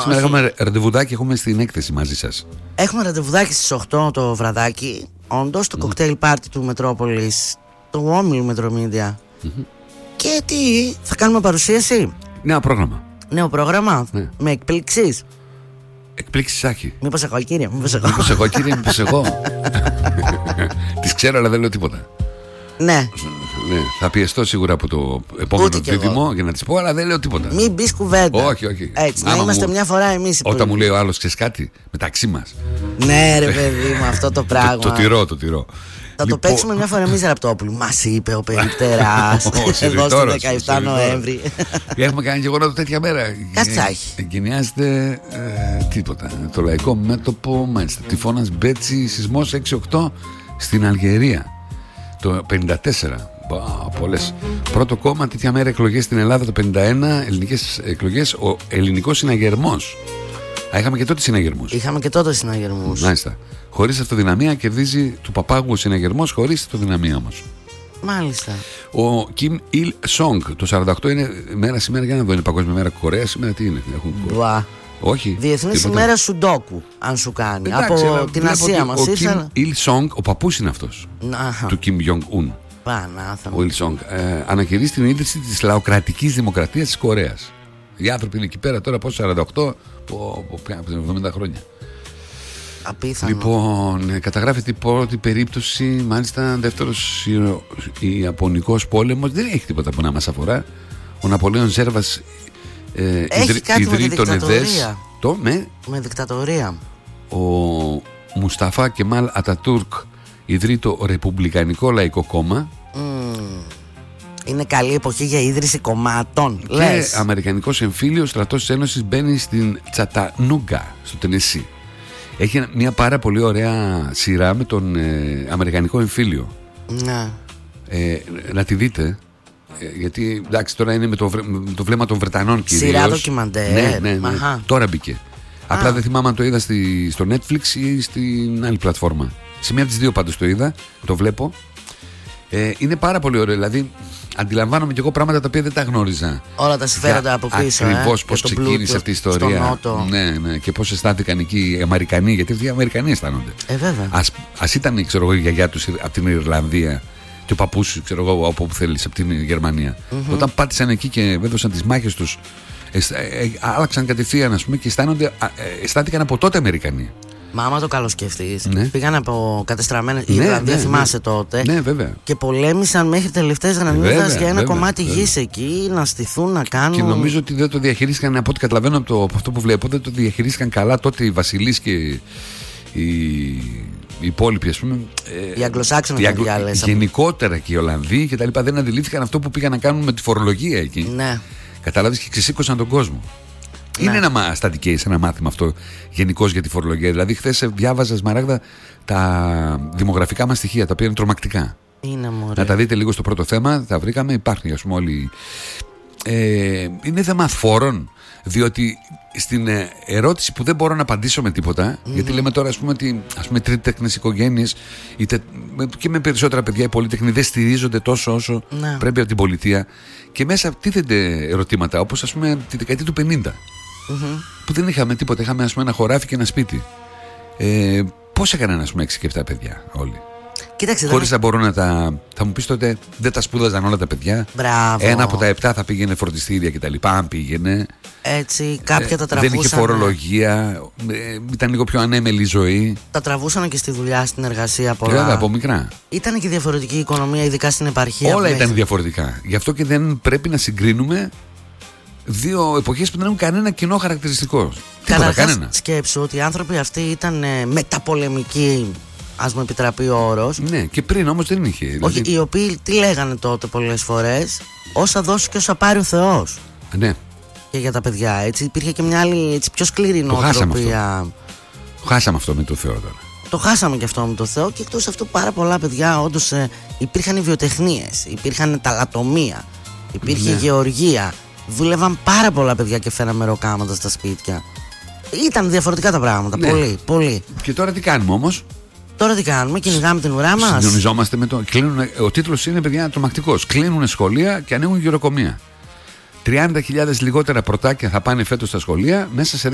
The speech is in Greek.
σήμερα έχουμε ραντεβουδάκι, έχουμε στην έκθεση μαζί σας. Έχουμε ραντεβουδάκι στις 8 το βραδάκι. Όντως το κοκτέιλ πάρτι του Μετρόπολης, το όμιλου Μετρομίδια. Και τι, θα κάνουμε παρουσίαση. Νέο πρόγραμμα. Νέο πρόγραμμα, ναι. Με εκπλήξεις. Εκπλήξεις, Άκη. Μήπως εγώ, κύριε, μήπως εγώ, κύριε, μήπως εγώ. Τις ξέρω, αλλά δεν λέω τίποτα. Ναι. Ναι, θα πιεστώ σίγουρα από το επόμενο δίδυμο για να τις πω, αλλά δεν λέω τίποτα. Μην μπεις κουβέντα. Όχι, όχι. Έτσι, να είμαστε μια φορά εμείς. Όταν μου λέει ο άλλος, ξέρεις κάτι, μεταξύ μας. Ναι, ρε παιδί μου, αυτό το πράγμα. Το τηρώ. Θα το παίξουμε μια φορά εμείς, Ραπτόπουλου. Μας είπε ο Περιπτεράς εδώ στο 17 Νοέμβρη. Έχουμε κάνει γεγονότα τέτοια μέρα. Κάτι θα έχει. Εγκαινιάζεται τίποτα. Το λαϊκό μέτωπο, μάλιστα. Τυφώνας Μπέτσι, σεισμός 6-8 στην Αλγερία το 54. Πολλές. Πρώτο κόμμα τέτοια μέρα εκλογές στην Ελλάδα το 51. Ελληνικές εκλογές, ο ελληνικός συναγερμός. Είχαμε και τότε συναγερμούς. Είχαμε και τότε συναγερμούς. Μάλιστα. Χωρίς αυτοδυναμία κερδίζει του Παπάγου ο συναγερμός, χωρίς αυτοδυναμία όμως. Μάλιστα. Ο Κιμ Ιλ Σόγκ το 48 είναι μέρα σήμερα, για να δω, είναι Παγκόσμια Μέρα Κορέας σήμερα, τι είναι. Όχι. Διεθνής ημέρα Σουντόκου, αν σου κάνει. Εντάξει, από την Ασία μας. Ο Κιμ Ιλ Σόγκ, ο παππούς είναι αυτός. Του Κιμ Γιονγκ Ουν. Ο Ιλ Σόγκ ανακηρύσσει την ίδρυση της λαοκρατικής δημοκρατίας της Κορέας. Οι άνθρωποι είναι εκεί πέρα τώρα, πόσο, 48 από 70 χρόνια. Απίθανο. Λοιπόν, καταγράφεται η πρώτη περίπτωση, μάλιστα δεύτερος Ιαπωνικός πόλεμος. Δεν έχει τίποτα που να μας αφορά. Ο Ναπολέον Ζέρβας ιδρύει τον ΕΔΕΣ. Με δικτατορία. Ο Μουσταφά Κεμάλ Ατατούρκ ιδρύει το Ρεπουμπλικανικό Λαϊκό Κόμμα. Είναι καλή εποχή για ίδρυση κομμάτων. Και αμερικανικός εμφύλιος στρατός της Ένωσης μπαίνει στην Τσατανούγκα, στο Τενεσί. Έχει μια πάρα πολύ ωραία σειρά με τον αμερικανικό εμφύλιο. Ναι. Να τη δείτε. Γιατί εντάξει, τώρα είναι με το βλέμμα των Βρετανών κυρίως. Σειρά ντοκιμαντέρ. Ναι. Τώρα μπήκε. Απλά δεν θυμάμαι αν το είδα στο Netflix ή στην άλλη πλατφόρμα. Σε μία από τις δύο πάντως το είδα. Το βλέπω. Είναι πάρα πολύ ωραίο. Δηλαδή αντιλαμβάνομαι και εγώ πράγματα τα οποία δεν τα γνώριζα. Όλα τα συμφέροντα από πίσω. Ακριβώς πώς ξεκίνησε αυτή η ιστορία. Ναι. Και πώς αισθάνθηκαν εκεί οι Αμερικανοί. Γιατί αυτοί οι Αμερικανοί αισθάνονται. Βέβαια. Ας ήταν, ξέρω εγώ, η γιαγιά τους από την Ιρλανδία και ο παππούς, ξέρω εγώ, από όπου θέλεις, από την Γερμανία. Όταν πάτησαν εκεί και έδωσαν τις μάχες τους, άλλαξαν κατευθείαν, ας πούμε, και αισθάνθηκαν από τότε Αμερικανοί. Μα άμα το καλοσκεφτείς, πήγαν από κατεστραμμένες. Η Ιρλανδία θυμάσαι τότε. Ναι, βέβαια. Και πολέμησαν μέχρι τελευταίες γραμμές για ένα κομμάτι γης εκεί, να στηθούν, να κάνουν. Και νομίζω ότι δεν το διαχειρίστηκαν, από ό,τι καταλαβαίνω από αυτό που βλέπω, δεν το διαχειρίστηκαν καλά τότε οι βασιλείς και οι υπόλοιποι, ας πούμε. Οι Αγγλοσάξονες γενικότερα και οι Ολλανδοί και τα λοιπά δεν αντιλήφθηκαν αυτό που πήγαν να κάνουν με τη φορολογία εκεί. Ναι. Κατάλαβες, και ξεσήκωσαν τον κόσμο. Είναι ένα στατικέ, ένα μάθημα αυτό γενικώς για τη φορολογία. Δηλαδή, χθες διάβαζα, Σμαράγδα, τα δημογραφικά μας στοιχεία, τα οποία είναι τρομακτικά. Να τα δείτε λίγο στο πρώτο θέμα, τα βρήκαμε, υπάρχουν, ας πούμε, όλοι. Είναι θέμα φόρων, διότι στην ερώτηση που δεν μπορώ να απαντήσω με τίποτα, γιατί λέμε τώρα, ας πούμε, ότι τρίτεκνες οικογένειες, και με περισσότερα παιδιά, οι πολύτεκνοι δεν στηρίζονται τόσο όσο πρέπει από την πολιτεία. Και μέσα τίθενται ερωτήματα, όπως, ας πούμε, τη δεκαετία του 50. Που δεν είχαμε τίποτα, είχαμε, ας πούμε, ένα χωράφι και ένα σπίτι. Πώς έκαναν, ας πούμε, 6 και 7 παιδιά όλοι? Κοίταξε, χωρίς να μπορούν να τα. Θα μου πεις τότε, δεν τα σπούδαζαν όλα τα παιδιά. Μπράβο. Ένα από τα 7 θα πήγαινε φροντιστήρια κτλ. Αν πήγαινε. Έτσι, κάποια τα τραβούσαν. Δεν είχε φορολογία. Ήταν λίγο πιο ανέμελη η ζωή. Τα τραβούσαν και στη δουλειά, στην εργασία πολλά. Βέβαια, από μικρά. Ήταν και διαφορετική η οικονομία, ειδικά στην επαρχία. Όλα ήταν διαφορετικά. Γι' αυτό και δεν πρέπει να συγκρίνουμε δύο εποχές που δεν έχουν κανένα κοινό χαρακτηριστικό. Καταρχάς, σκέψου ότι οι άνθρωποι αυτοί ήταν μεταπολεμικοί, ας μου επιτραπεί ο όρος. Ναι, και πριν όμως δεν είχε. Δηλαδή... Όχι, οι οποίοι τι λέγανε τότε πολλές φορές? Όσα δώσει και όσα πάρει ο Θεός. Ναι. Και για τα παιδιά, έτσι. Υπήρχε και μια άλλη, έτσι, πιο σκληρή νοοτροπία. Το χάσαμε αυτό με το Θεό τώρα. Το χάσαμε και αυτό με το Θεό. Και εκτός αυτού, πάρα πολλά παιδιά, όντως υπήρχαν οι βιοτεχνίες, υπήρχαν τα λατομεία, υπήρχε γεωργία. Δούλευαν πάρα πολλά παιδιά και φέραμε μεροκάματα στα σπίτια. Ήταν διαφορετικά τα πράγματα. Ναι. Πολύ, πολύ. Και τώρα τι κάνουμε όμως? Τώρα τι κάνουμε? Κυνηγάμε την ουρά μας. Συντονιζόμαστε με το. Ο τίτλος είναι, παιδιά, τρομακτικός. Κλείνουν σχολεία και ανοίγουν γεροκομεία. 30.000 λιγότερα πρωτάκια θα πάνε φέτος στα σχολεία μέσα σε